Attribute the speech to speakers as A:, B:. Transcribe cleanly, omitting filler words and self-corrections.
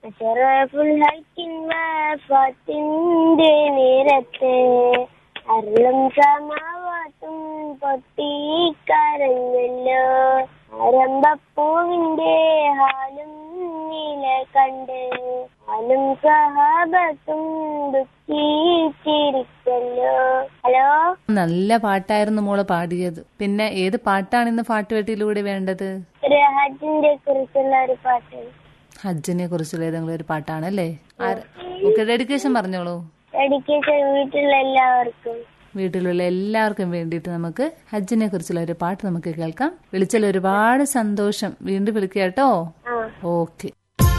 A: അഷറഫുൽ ഹൈക്കിൻ വഫാത്തിന്റെ നേരത്ത് അരുളും സമാവാത്തും പൊട്ടിക്കരഞ്ഞല്ലോ. ആരംഭപ്പൂവിന്റെ ഹാലും നീല കണ്ട് ഹാലും സഹാബത്തും ദുഃഖിച്ചിരിക്കല്ലോ. ഹലോ,
B: നല്ല പാട്ടായിരുന്നു മോള് പാടിയത്. പിന്നെ ഏത് പാട്ടാണ് ഇന്ന് പാട്ടുപെട്ടിയിലൂടെ വേണ്ടത്?
A: ഒരു ഹജ്ജിനെ കുറിച്ചുള്ള ഒരു പാട്ട്.
B: ഹജ്ജിനെ കുറിച്ചുള്ള ഏതെങ്കിലും ഒരു പാട്ടാണല്ലേ? ഓക്കെ, ഡെഡിക്കേഷൻ പറഞ്ഞോളൂ.
A: ഡെഡിക്കേഷൻ
B: വീട്ടിലുള്ള എല്ലാവർക്കും വേണ്ടിയിട്ട് നമുക്ക് ഹജ്ജിനെ കുറിച്ചുള്ള ഒരു പാട്ട് നമുക്ക് കേൾക്കാം. വിളിച്ചാൽ ഒരുപാട് സന്തോഷം. വീണ്ടും വിളിക്കുക കേട്ടോ. ഓക്കെ.